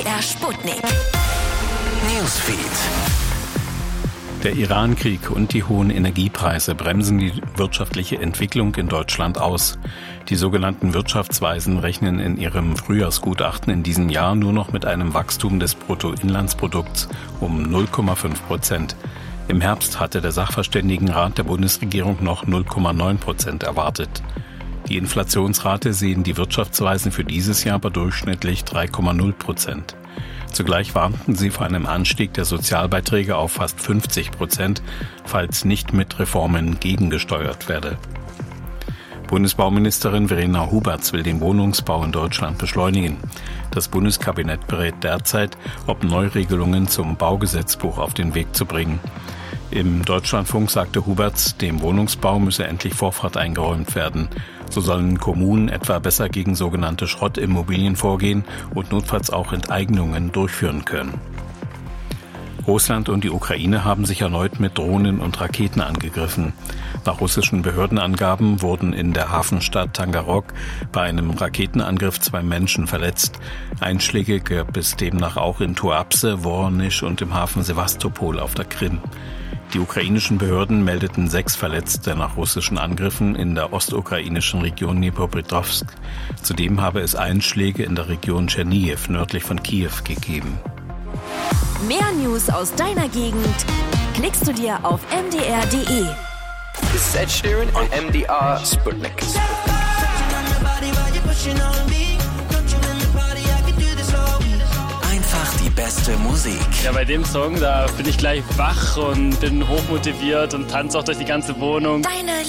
MDR Sputnik. Newsfeed. Der Iran-Krieg und die hohen Energiepreise bremsen die wirtschaftliche Entwicklung in Deutschland aus. Die sogenannten Wirtschaftsweisen rechnen in ihrem Frühjahrsgutachten in diesem Jahr nur noch mit einem Wachstum des Bruttoinlandsprodukts um 0,5%. Im Herbst hatte der Sachverständigenrat der Bundesregierung noch 0,9% erwartet. Die Inflationsrate sehen die Wirtschaftsweisen für dieses Jahr bei durchschnittlich 3,0%. Zugleich warnten sie vor einem Anstieg der Sozialbeiträge auf fast 50%, falls nicht mit Reformen gegengesteuert werde. Bundesbauministerin Verena Huberts will den Wohnungsbau in Deutschland beschleunigen. Das Bundeskabinett berät derzeit, ob Neuregelungen zum Baugesetzbuch auf den Weg zu bringen. Im Deutschlandfunk sagte Huberts, dem Wohnungsbau müsse endlich Vorfahrt eingeräumt werden. So sollen Kommunen etwa besser gegen sogenannte Schrottimmobilien vorgehen und notfalls auch Enteignungen durchführen können. Russland und die Ukraine haben sich erneut mit Drohnen und Raketen angegriffen. Nach russischen Behördenangaben wurden in der Hafenstadt Tangarog bei einem Raketenangriff 2 Menschen verletzt. Einschläge gab es demnach auch in Tuapse, Woronisch und im Hafen Sewastopol auf der Krim. Die ukrainischen Behörden meldeten 6 Verletzte nach russischen Angriffen in der ostukrainischen Region Dnipropetrovsk. Zudem habe es Einschläge in der Region Tschernihiw nördlich von Kiew gegeben. Mehr News aus deiner Gegend klickst du dir auf mdr.de. This is Ed Sheeran on MDR Sputnik. Einfach die beste Musik. Ja, bei dem Song, da bin ich gleich wach und bin hochmotiviert und tanze auch durch die ganze Wohnung. Deine